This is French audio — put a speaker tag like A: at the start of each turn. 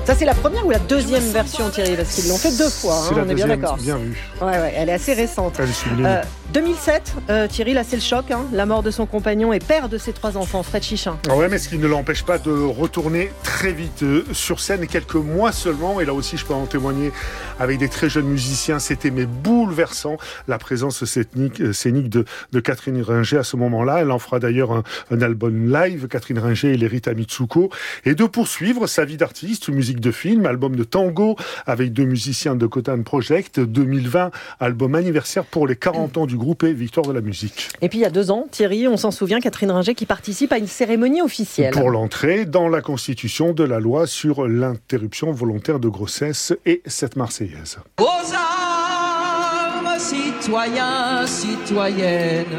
A: Ça, c'est la première ou la deuxième version, Thierry? Parce qu'ils l'ont fait 2 fois,
B: C'est la
A: on est bien
B: deuxième,
A: d'accord.
B: bien vu.
A: Ouais, elle est assez récente.
B: Elle est sublime.
A: 2007, Thierry, là c'est le choc, la mort de son compagnon et père de ses 3 enfants, Fred Chichin.
B: Ouais, mais ce qui ne l'empêche pas de retourner très vite sur scène, quelques mois seulement, et là aussi je peux en témoigner avec des très jeunes musiciens, c'était mais bouleversant la présence scénique de Catherine Ringer à ce moment-là. Elle en fera d'ailleurs un album live, Catherine Ringer et Lerita Mitsuko, et de poursuivre sa vie d'artiste, musique de film, album de tango avec 2 musiciens de Cotan Project, 2020, album anniversaire pour les 40 ans du groupe et Victoire de la musique.
A: Et puis il y a 2 ans, Thierry, on s'en souvient, Catherine Ringer qui participe à une cérémonie officielle.
B: Pour l'entrée dans la constitution de la loi sur l'interruption volontaire de grossesse et cette Marseillaise.
C: Aux armes, citoyens, citoyennes.